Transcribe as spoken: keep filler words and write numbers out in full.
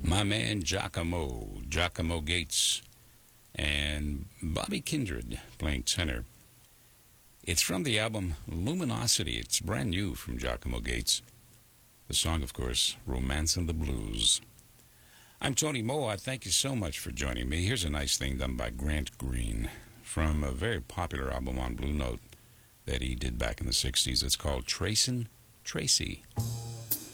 My man Giacomo, Giacomo Gates, and Bobby Kindred playing tenor. It's from the album Luminosity. It's brand new from Giacomo Gates. The song, of course, Romance and the Blues. I'm Tony Moe. I thank you so much for joining me. Here's a nice thing done by Grant Green from a very popular album on Blue Note that he did back in the sixties. It's called Tracin' Tracy.